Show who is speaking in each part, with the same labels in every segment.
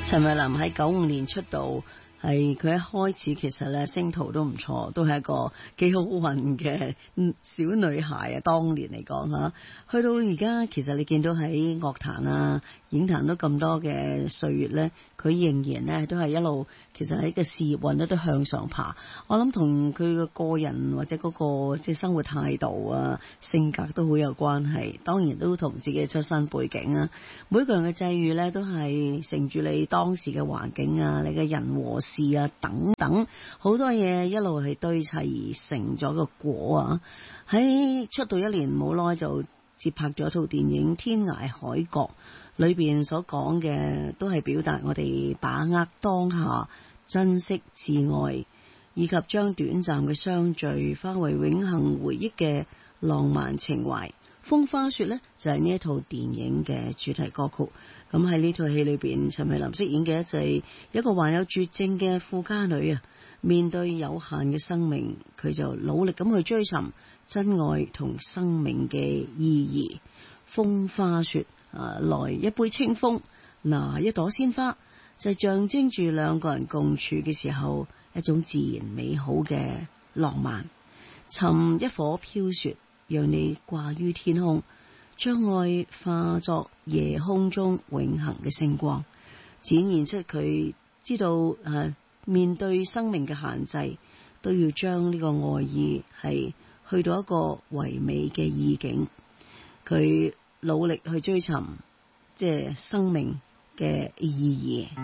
Speaker 1: 陳慧琳喺95年出道，係佢一開始其實咧星途都唔錯，都係一個幾好運嘅小女孩啊。當年嚟講吓，去到而家其實你見到喺樂壇啊、影壇都咁多嘅歲月咧，佢仍然咧都係一路其實喺個事業運咧都向上爬。我諗同佢嘅個人或者嗰個即係生活態度啊、性格都好有關係。當然都同自己嘅出身背景啊，每個人嘅際遇咧都係乘住你當時嘅環境啊、你嘅人和事啊等等，好多嘢一路係堆砌而成咗個果啊！喺出道1年冇耐就接拍咗套電影《天涯海角》，裏邊所講嘅都係表達我哋把握當下、珍惜自愛，以及將短暫嘅相聚化為永恆回憶嘅浪漫情懷。風花雪呢，就係呢一套電影嘅主題歌曲。咁喺呢套戲裏邊，陳慧琳飾演嘅就係一個患有絕症嘅富家女啊。面對有限嘅生命，佢就努力咁去追尋真愛同生命嘅意義。風花雪來一杯清風，拿一朵鮮花，就象徵住兩個人共處嘅時候一種自然美好嘅浪漫。尋一顆飄雪，讓你掛於天空，將愛化作夜空中永恆嘅星光，展現出佢知道面對生命嘅限制，都要將呢個愛意係去到一個唯美嘅意境。佢努力去追尋即係生命嘅意義。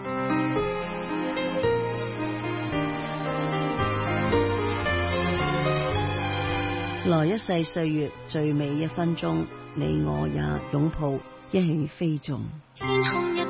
Speaker 1: 來一世歲月最美1分鐘，你我也擁抱一起飛縱。
Speaker 2: 天空一